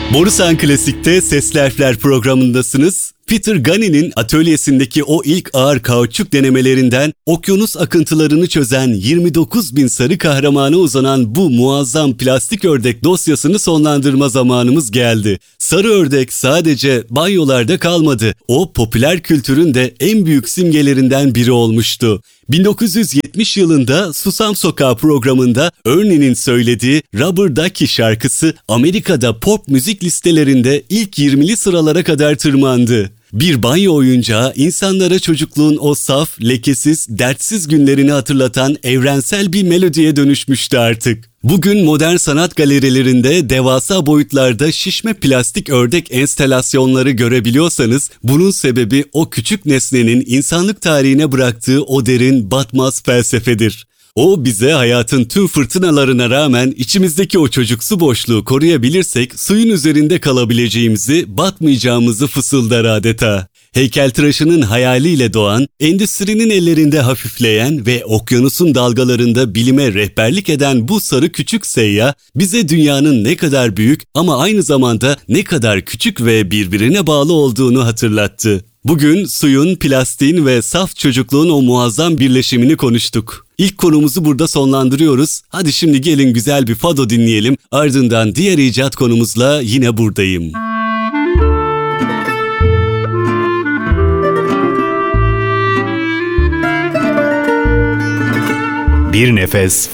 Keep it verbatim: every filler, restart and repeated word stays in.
Borusan Klasik'te Sesli Harfler programındasınız. Peter Gunny'nin atölyesindeki o ilk ağır kauçuk denemelerinden okyanus akıntılarını çözen yirmi dokuz bin sarı kahramana uzanan bu muazzam plastik ördek dosyasını sonlandırma zamanımız geldi. Sarı ördek sadece banyolarda kalmadı. O popüler kültürün de en büyük simgelerinden biri olmuştu. bin dokuz yüz yetmiş yılında Susam Sokağı programında Ernie'nin söylediği Rubber Ducky şarkısı Amerika'da pop müzik listelerinde ilk yirmili sıralara kadar tırmandı. Bir banyo oyuncağı insanlara çocukluğun o saf, lekesiz, dertsiz günlerini hatırlatan evrensel bir melodiye dönüşmüştü artık. Bugün modern sanat galerilerinde devasa boyutlarda şişme plastik ördek enstalasyonları görebiliyorsanız bunun sebebi o küçük nesnenin insanlık tarihine bıraktığı o derin batmaz felsefedir. O bize hayatın tüm fırtınalarına rağmen içimizdeki o çocuksu boşluğu koruyabilirsek suyun üzerinde kalabileceğimizi, batmayacağımızı fısıldar adeta. Heykeltıraşının hayaliyle doğan, endüstrinin ellerinde hafifleyen ve okyanusun dalgalarında bilime rehberlik eden bu sarı küçük seyyah bize dünyanın ne kadar büyük ama aynı zamanda ne kadar küçük ve birbirine bağlı olduğunu hatırlattı. Bugün suyun, plastiğin ve saf çocukluğun o muazzam birleşimini konuştuk. İlk konumuzu burada sonlandırıyoruz. Hadi şimdi gelin güzel bir fado dinleyelim. Ardından diğer icat konumuzla yine buradayım. Bir nefes